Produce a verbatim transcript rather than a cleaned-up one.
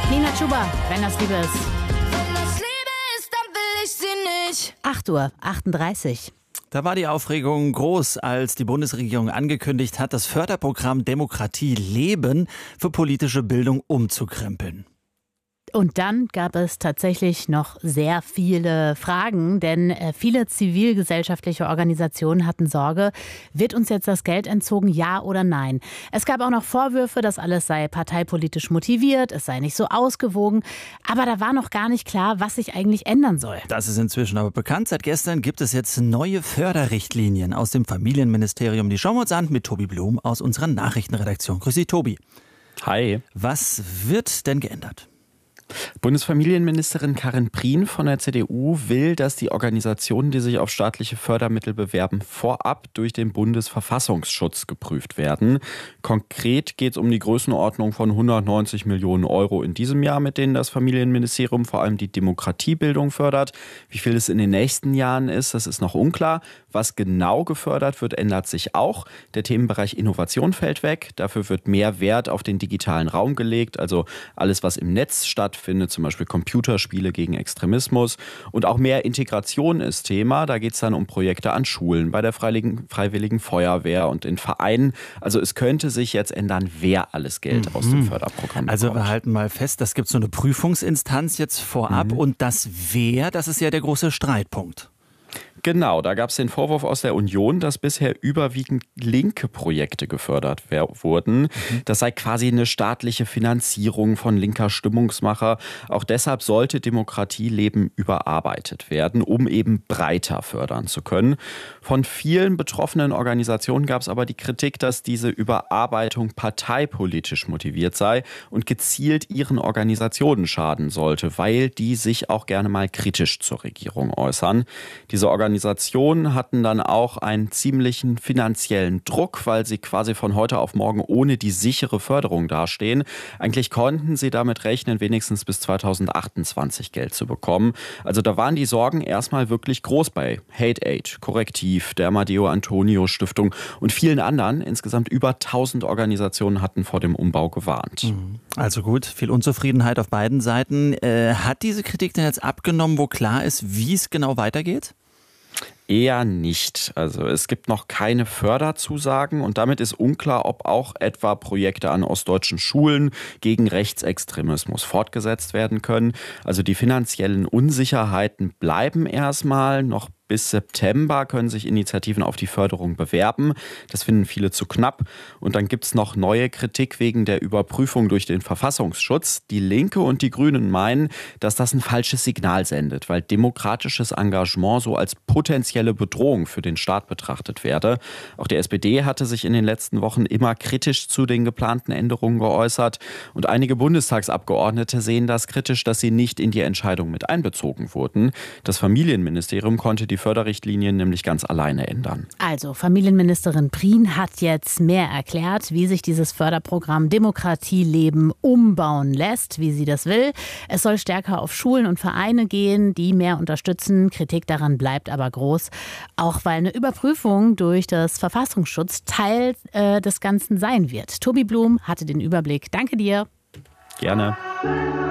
Nina Chuba, wenn das Liebe ist. Wenn das Liebe ist, dann will ich sie nicht. acht Uhr achtunddreißig. Da war die Aufregung groß, als die Bundesregierung angekündigt hat, das Förderprogramm Demokratie leben für politische Bildung umzukrempeln. Und dann gab es tatsächlich noch sehr viele Fragen, denn viele zivilgesellschaftliche Organisationen hatten Sorge, wird uns jetzt das Geld entzogen, ja oder nein? Es gab auch noch Vorwürfe, das alles sei parteipolitisch motiviert, es sei nicht so ausgewogen, aber da war noch gar nicht klar, was sich eigentlich ändern soll. Das ist inzwischen aber bekannt. Seit gestern gibt es jetzt neue Förderrichtlinien aus dem Familienministerium. Die schauen wir uns an mit Tobi Blum aus unserer Nachrichtenredaktion. Grüß dich, Tobi. Hi. Was wird denn geändert? Bundesfamilienministerin Karin Prien von der C D U will, dass die Organisationen, die sich auf staatliche Fördermittel bewerben, vorab durch den Bundesverfassungsschutz geprüft werden. Konkret geht es um die Größenordnung von hundertneunzig Millionen Euro in diesem Jahr, mit denen das Familienministerium vor allem die Demokratiebildung fördert. Wie viel es in den nächsten Jahren ist, das ist noch unklar. Was genau gefördert wird, ändert sich auch. Der Themenbereich Innovation fällt weg. Dafür wird mehr Wert auf den digitalen Raum gelegt, also alles, was im Netz stattfindet. Findet zum Beispiel Computerspiele gegen Extremismus. Und auch mehr Integration ist Thema. Da geht es dann um Projekte an Schulen, bei der Freiwilligen, Freiwilligen Feuerwehr und in Vereinen. Also es könnte sich jetzt ändern, wer alles Geld mhm. aus dem Förderprogramm bekommt. Also wir halten mal fest, das gibt so eine Prüfungsinstanz jetzt vorab. Mhm. Und das Wer, das ist ja der große Streitpunkt. Genau, da gab es den Vorwurf aus der Union, dass bisher überwiegend linke Projekte gefördert wurden. Mhm. Das sei quasi eine staatliche Finanzierung von linker Stimmungsmacher. Auch deshalb sollte Demokratie leben überarbeitet werden, um eben breiter fördern zu können. Von vielen betroffenen Organisationen gab es aber die Kritik, dass diese Überarbeitung parteipolitisch motiviert sei und gezielt ihren Organisationen schaden sollte, weil die sich auch gerne mal kritisch zur Regierung äußern. Diese Organisationen hatten dann auch einen ziemlichen finanziellen Druck, weil sie quasi von heute auf morgen ohne die sichere Förderung dastehen. Eigentlich konnten sie damit rechnen, wenigstens bis zweitausendachtundzwanzig Geld zu bekommen. Also da waren die Sorgen erstmal wirklich groß bei Hate Aid, Korrektiv, der Amadeo Antonio Stiftung und vielen anderen. Insgesamt über tausend Organisationen hatten vor dem Umbau gewarnt. Also gut, viel Unzufriedenheit auf beiden Seiten. Äh, hat diese Kritik denn jetzt abgenommen, wo klar ist, wie es genau weitergeht? Eher nicht. Also es gibt noch keine Förderzusagen und damit ist unklar, ob auch etwa Projekte an ostdeutschen Schulen gegen Rechtsextremismus fortgesetzt werden können. Also die finanziellen Unsicherheiten bleiben erstmal noch. Bis September können sich Initiativen auf die Förderung bewerben. Das finden viele zu knapp. Und dann gibt es noch neue Kritik wegen der Überprüfung durch den Verfassungsschutz. Die Linke und die Grünen meinen, dass das ein falsches Signal sendet, weil demokratisches Engagement so als potenzielle Bedrohung für den Staat betrachtet werde. Auch die S P D hatte sich in den letzten Wochen immer kritisch zu den geplanten Änderungen geäußert. Und einige Bundestagsabgeordnete sehen das kritisch, dass sie nicht in die Entscheidung mit einbezogen wurden. Das Familienministerium konnte die Förderrichtlinien nämlich ganz alleine ändern. Also, Familienministerin Prien hat jetzt mehr erklärt, wie sich dieses Förderprogramm Demokratie leben umbauen lässt, wie sie das will. Es soll stärker auf Schulen und Vereine gehen, die mehr unterstützen. Kritik daran bleibt aber groß, auch weil eine Überprüfung durch das Verfassungsschutz Teil äh, des Ganzen sein wird. Tobi Blum hatte den Überblick. Danke dir. Gerne.